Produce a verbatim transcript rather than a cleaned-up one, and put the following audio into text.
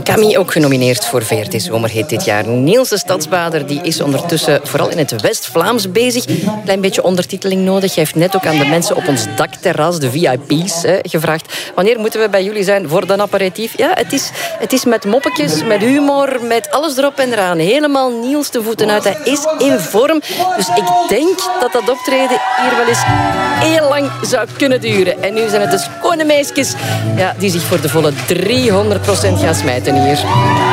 Camille ook genomineerd voor V R T Zomerhit dit jaar. Niels de Stadsbader die is ondertussen vooral in het West-Vlaams bezig. Klein beetje ondertiteling nodig. Hij heeft net ook aan de mensen op ons dakterras, de V I P's, hè, gevraagd. Wanneer moeten we bij jullie zijn voor een aperitief? Ja, het is, het is met moppetjes, met humor, met alles erop en eraan. Helemaal Niels de voeten uit. Hij is in vorm. Dus ik denk dat dat optreden hier wel eens heel lang zou kunnen duren. En nu zijn het de schone meisjes ja, die zich voor de volle driehonderd procent gaan smijten hier.